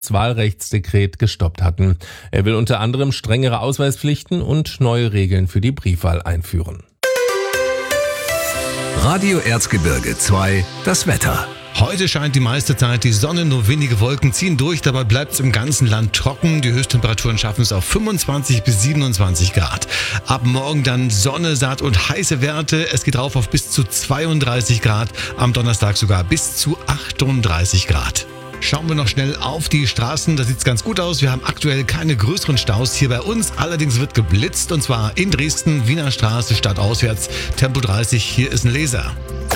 das Wahlrechtsdekret gestoppt hatten. Er will unter anderem strengere Ausweispflichten und neue Regeln für die Briefwahl einführen. Radio Erzgebirge 2, das Wetter. Heute scheint die meiste Zeit die Sonne, nur wenige Wolken ziehen durch, dabei bleibt es im ganzen Land trocken. Die Höchsttemperaturen schaffen es auf 25 bis 27 Grad. Ab morgen dann Sonne, satt und heiße Werte. Es geht rauf auf bis zu 32 Grad, am Donnerstag sogar bis zu 38 Grad. Schauen wir noch schnell auf die Straßen, da sieht es ganz gut aus. Wir haben aktuell keine größeren Staus hier bei uns. Allerdings wird geblitzt und zwar in Dresden, Wiener Straße stadtauswärts, Tempo 30, hier ist ein Laser.